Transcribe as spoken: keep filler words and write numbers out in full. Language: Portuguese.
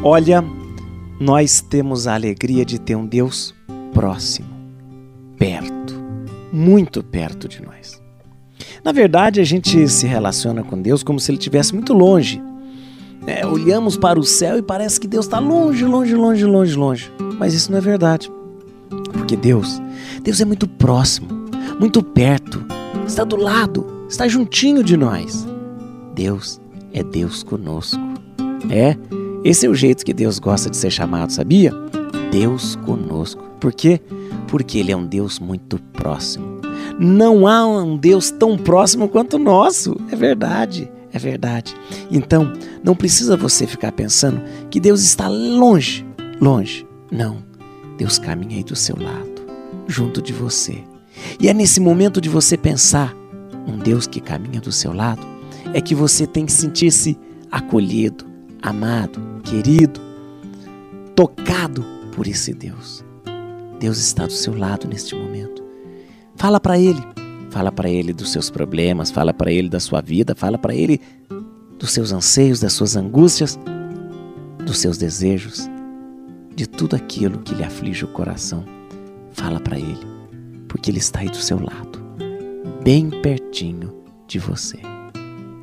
Olha, nós temos a alegria de ter um Deus próximo, perto, muito perto de nós. Na verdade, a gente se relaciona com Deus como se Ele estivesse muito longe. É, olhamos para o céu e parece que Deus está longe, longe, longe, longe, longe. Mas isso não é verdade. Porque Deus, Deus é muito próximo, muito perto, está do lado, está juntinho de nós. Deus é Deus conosco. É, esse é o jeito que Deus gosta de ser chamado, sabia? Deus conosco. Por quê? Porque Ele é um Deus muito próximo. Não há um Deus tão próximo quanto o nosso. É verdade, é verdade. Então, não precisa você ficar pensando que Deus está longe, longe. Não, Deus caminha aí do seu lado, junto de você. E é nesse momento de você pensar um Deus que caminha do seu lado, é que você tem que sentir-se acolhido, amado, querido, tocado por esse Deus. Deus está do seu lado neste momento. Fala para Ele, fala para Ele dos seus problemas, fala para Ele da sua vida, fala para Ele dos seus anseios, das suas angústias, dos seus desejos, de tudo aquilo que lhe aflige o coração. Fala para Ele, porque Ele está aí do seu lado, bem pertinho de você.